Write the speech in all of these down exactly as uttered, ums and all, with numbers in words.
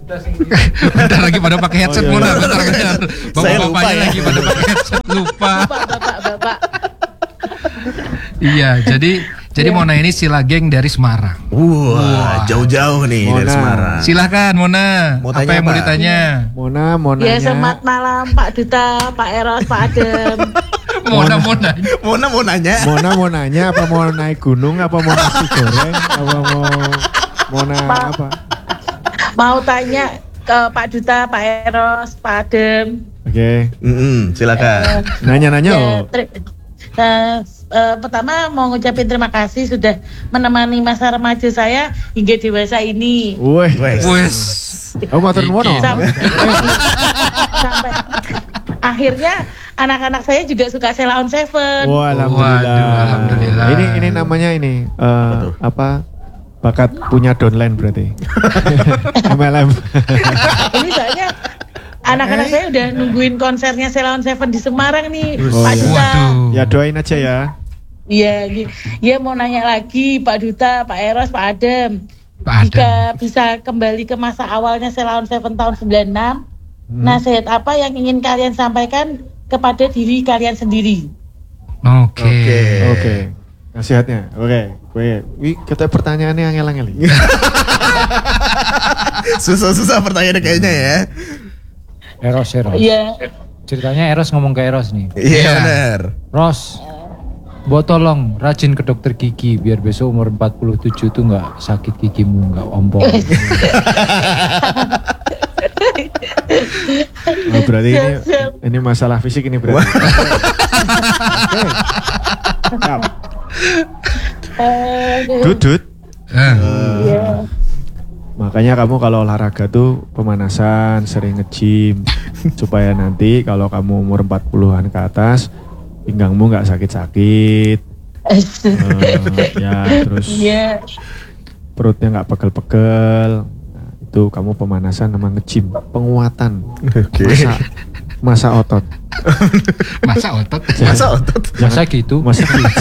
Bentar lagi pada pakai headset oh, iya. Mona, bentar lagi. Bapak-bapaknya ya. Lagi pada pakai headset, lupa. Bapak-bapak. Iya, jadi jadi yeah. Mona ini sila geng dari Semarang. Wah, wow, jauh-jauh nih Mona. Dari Semarang. Silahkan Mona. Mau apa yang apa? Mau ditanya? Mona, Mona. Ya, selamat malam Pak Duta, Pak Eros, Pak Adem. Mona, Mona. Mona mau nanya. Mona mau nanya apa mau naik gunung apa mau nasi goreng apa mau Mona pa, apa? Mau tanya ke Pak Duta, Pak Eros, Pak Adem. Oke. Okay. Mm-hmm, silakan. Uh, Nanya-nanya ya, oh. Tri- uh, uh, pertama mau ngucapin terima kasih sudah menemani masa remaja saya hingga dewasa ini. Wih. Wih. Oh, matur nuwun. Sampai, sampai akhirnya anak-anak saya juga suka Sheila on Seven. Wah, alhamdulillah. Waduh, alhamdulillah. Ini ini namanya ini uh, apa? Bakat punya downline berarti. M L M. Ini soalnya anak-anak saya udah nungguin konsernya Sheila on Seven di Semarang nih, oh, Pak iya. Duta. Ya doain aja ya. Iya, ya mau nanya lagi Pak Duta, Pak Eros, Pak Adem. Pak Adem. Jika bisa kembali ke masa awalnya Sheila on Seven tahun sembilan enam, hmm. nasihat apa yang ingin kalian sampaikan kepada diri kalian sendiri? Oke. Okay. Oke. Okay. Okay. Nasihatnya. Oke. Okay. Wih, wih, kita pertanyaannya angel-angel. Susah-susah pertanyaannya kayaknya ya. Eros, Eros. Iya. Ceritanya Eros ngomong ke Eros nih. Iya yeah, benar. Ros, buat tolong rajin ke dokter gigi biar besok umur empat puluh tujuh tuh nggak sakit gigimu, nggak ompong. Oh, berarti ini ini masalah fisik ini berarti. Dudut. Iya. Makanya kamu kalau olahraga tuh pemanasan, sering nge-gym supaya nanti kalau kamu umur empat puluhan ke atas pinggangmu nggak sakit-sakit. uh, ya terus yeah. perutnya nggak pegel-pegel. Nah, itu kamu pemanasan sama nge-gym, penguatan. Okay. Masa masa otot. Masa otot. Masa otot. Masa gitu. Masa gitu.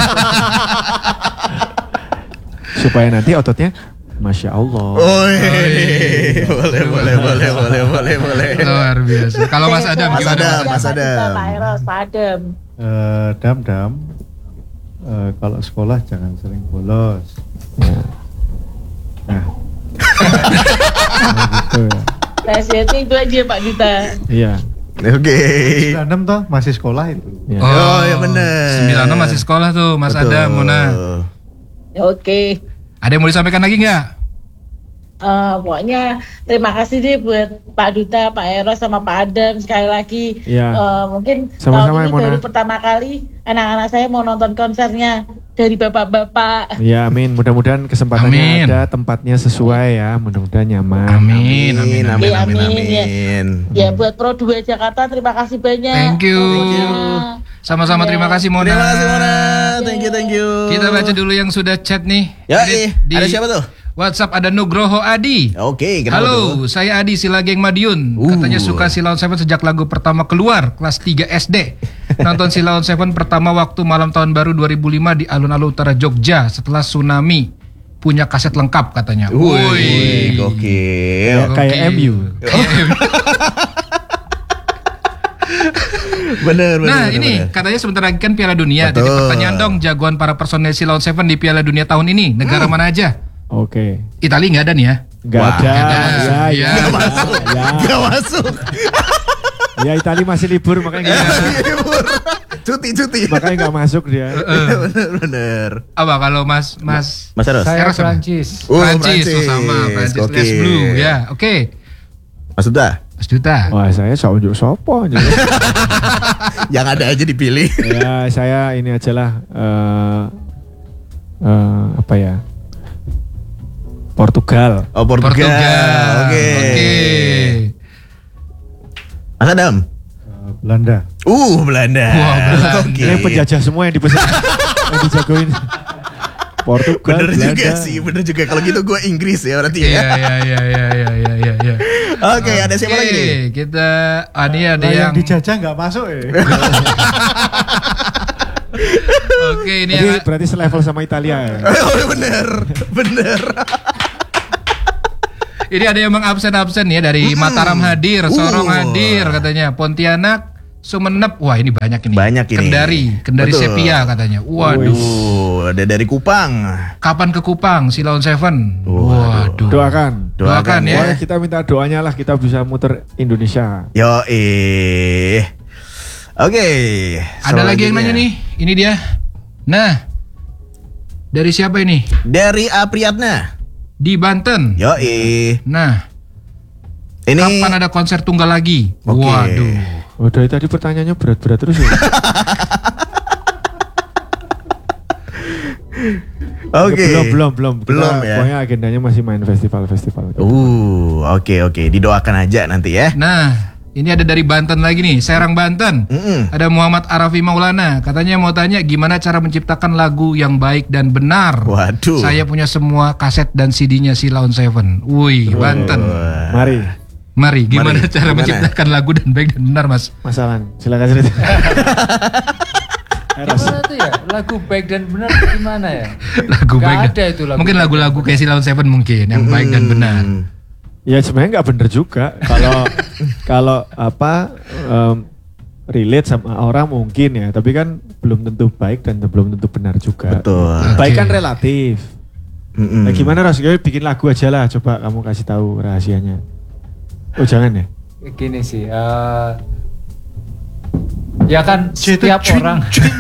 Supaya nanti ototnya Masya Allah. Oh, boleh, boleh, boleh, boleh, boleh, boleh. Luar biasa. Kalau Mas Adam Mas gimana? Adam, Mas Adam. Pak Eros, Pak Adem. Uh, dam, dam. Uh, kalau sekolah jangan sering bolos. Ya. Nah. Nah gitu ya. Nasihatnya itu aja Pak Duta. Iya. Oke. Okay. sembilan enam toh masih sekolah itu. Ya. Oh, oh ya benar. sembilan enam masih sekolah tuh Mas Betul. Adam, Mona. Oke. Okay. Ada yang mau disampaikan lagi nggak? Uh, pokoknya terima kasih deh buat Pak Duta, Pak Eros sama Pak Adem sekali lagi. Ya. Uh, mungkin sama-sama, tahun ini baru pertama kali anak-anak saya mau nonton konsernya dari bapak-bapak. Ya amin, mudah-mudahan kesempatannya amin. Ada, tempatnya sesuai ya, mudah-mudahan nyaman. Amin, amin, amin, amin, amin, amin, amin. amin. Ya, ya buat Pro dua Jakarta terima kasih banyak. Thank you. Thank you. Sama-sama Ya. terima kasih Mona. Terima kasih Mona. Thank you, thank you. Kita baca dulu yang sudah chat nih. Ya, Di, di ada siapa tuh? WhatsApp ada Nugroho Adi. Oke, kenapa Halo, tuh? saya Adi Sila Geng Madiun. Uh. Katanya suka Sheila on Seven sejak lagu pertama keluar kelas tiga S D. Nonton Sheila on Seven pertama waktu malam tahun baru dua ribu lima di alun-alun utara Jogja setelah tsunami. Punya kaset lengkap katanya. Wih, gokil. Kayak M U. Bener, bener. Nah bener, ini bener. katanya sebentar lagi kan Piala Dunia. Betul. Jadi pertanyaan dong, jagoan para personel Sheila on Seven di Piala Dunia tahun ini negara hmm. mana aja? Oke. Italia nggak ada nih ya? Gak Wah, ada. nggak ada. Ya, Ya. ya, Gak masuk. ya. Gak masuk. Ya Italia masih libur makanya gak masuk. Cuti, cuti. Makanya gak masuk dia. Bener, bener. Apa kalau Mas Mas Mas Eros. Saya Eros apa? Prancis. Oh, Prancis, Prancis. oh sama Prancis Oke. Les Blue ya. Oke. Mas Duta. Mas Duta. Wah saya sok unjuk sopo aja. Yang ada aja dipilih. Ya saya ini aja lah. Uh, uh, apa ya? Portugal. Oh, Portugal. Portugal. Oke. Oke. Mas Adam. Uh, Belanda. Uh, Belanda. Wah, Belanda. Oke. Ini penjajah semua yang dipesan. Yang dijagoin. Portugal, Bener Belanda. juga sih, bener juga. Kalau gitu gue Inggris ya berarti Iya ya. iya iya iya iya iya iya. Ya. Oke, ada siapa lagi nih? Kita ah, ini ada Nah, yang, yang dijajah nggak masuk ya. Oke, ini Jadi yang berarti selevel sama Italia ya. Oh, bener, bener. Ini ada yang mengabsen-absen ya dari Hmm. Mataram hadir, Sorong Uh. hadir katanya, Pontianak, Sumenep, wah ini banyak ini. Banyak ini. Kendari, Kendari Betul. Sepia katanya. Waduh. Uh, ada dari Kupang. Kapan ke Kupang, Silaun Seven? Waduh. Waduh. Doakan. Doakan ya. Pokoknya kita minta doanya lah kita bisa muter Indonesia. Yo eh. Oke. Ada lagi yang nanya nih, ini dia. Nah, dari siapa ini? Dari Apriyatna. Di Banten. Yo eh. Nah, Ini kapan ada konser tunggal lagi? Oke. Waduh. Oh, dari tadi pertanyaannya berat-berat terus ya. Oke. Belum, belum, belum. Kita Belum ya. Pokoknya agendanya masih main festival-festival. Uh, oke oke, didoakan aja nanti ya. Nah, ini ada dari Banten lagi nih, Serang Banten. Mm-mm. Ada Muhammad Arafi Maulana, katanya mau tanya gimana cara menciptakan lagu yang baik dan benar. Waduh. Saya punya semua kaset dan C D-nya Silaun Seven. Wih, Banten. Mari, Mari, gimana Mari, cara gimana? menciptakan lagu dan baik dan benar, Mas? Mas Alan, silakan cerita. Eros. Gimana tuh ya? Lagu baik dan benar gimana ya? Lagu Nggak baik. dan- ada itu lagu Mungkin baik lagu-lagu kayak Silaun Seven mungkin yang baik dan benar. Hmm. Ya sebenarnya nggak bener juga. Kalau kalau apa em, relate sama orang mungkin ya, tapi kan belum tentu baik dan belum tentu benar juga. Betul. Baik Oke. kan relatif. Mm-mm. Nah, gimana Ros? Gue bikin lagu aja lah. Coba kamu kasih tahu rahasianya. Oh jangan ya? Gini sih, eh, ya kan setiap orang,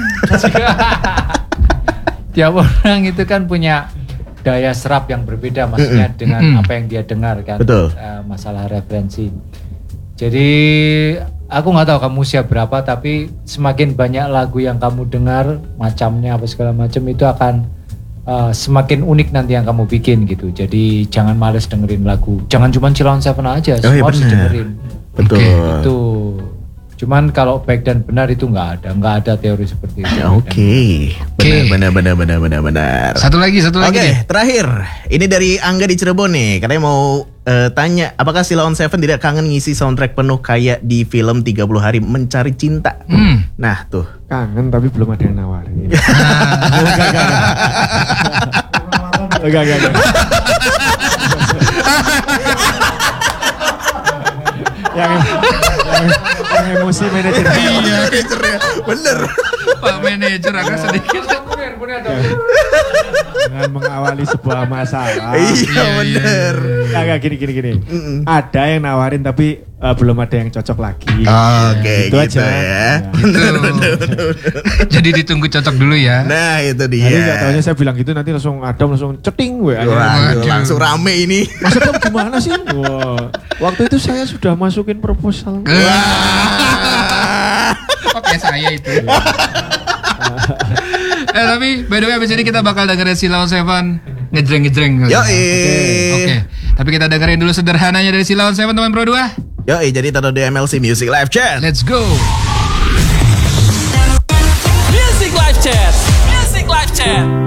tiap orang itu kan punya daya serap yang berbeda, maksudnya dengan Mm-mm. apa yang dia dengar kan, Betul. eh, masalah referensi. Jadi aku nggak tahu kamu usia berapa, tapi semakin banyak lagu yang kamu dengar, macamnya apa segala macam itu akan Uh, semakin unik nanti yang kamu bikin gitu. Jadi jangan males dengerin lagu. Jangan cuma Silaun Seven aja, Oh, iya semua harus benar. dengerin. Betul. Oke, Itu. Cuman kalau baik dan benar itu nggak ada, nggak ada teori seperti itu. Ya, Oke. Benar benar benar benar benar benar. Satu lagi, satu Oke, lagi nih. terakhir. Ini dari Angga di Cirebon nih. Katanya mau eh, tanya, apakah Silaun Seven tidak kangen ngisi soundtrack penuh kayak di film tiga puluh hari Mencari Cinta? Hmm. Nah, tuh. Kangen tapi belum ada yang nawarin. Enggak, enggak, enggak. yang, yang, yang emosi manajer. Iya, manajernya. Bener. Pak manajer agak sedikit. Dengan mengawali sebuah masalah. Iya, bener. Enggak, enggak, gini, gini, gini. Ada yang nawarin tapi eh, belum ada yang cocok lagi. Oke, Gitu gitu, aja. ya. Gitu. Jadi ditunggu cocok dulu ya. Nah, itu Jadi dia. nggak taunya saya bilang gitu nanti langsung Adam langsung ceting gue. Waduh, Waduh. langsung rame ini. Maksudnya gimana sih? Wah, waktu itu saya sudah masukin proposal. Oke, saya itu. eh tapi by the way abis ini kita bakal dengerin Silaun Seven ngejreng-ngejreng. Yo, Oke. Tapi kita dengerin dulu sederhananya dari Silaun Seven teman Pro dua. Yo, jadi taruh di M L C Music Live Chat. Let's go. Music Live Chat. Music Live Chat.